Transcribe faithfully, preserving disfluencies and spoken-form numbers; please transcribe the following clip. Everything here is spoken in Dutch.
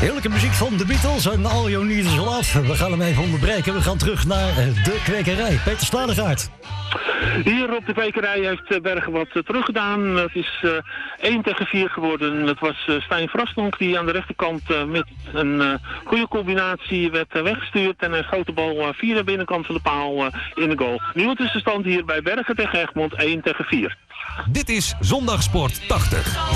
Heerlijke muziek van de Beatles en All You Need Is Love. We gaan hem even onderbreken. We gaan terug naar de kwekerij. Peter Stadegaard. Hier op de kwekerij heeft Bergen wat teruggedaan. Het is uh, één tegen vier geworden. Het was uh, Stijn Vrastonk die aan de rechterkant uh, met een uh, goede combinatie werd uh, weggestuurd. En hij schoot de bal uh, via de binnenkant van de paal uh, in de goal. Nieuwe tussenstand hier bij Bergen tegen Egmond één tegen vier. Dit is Zondagsport tachtig.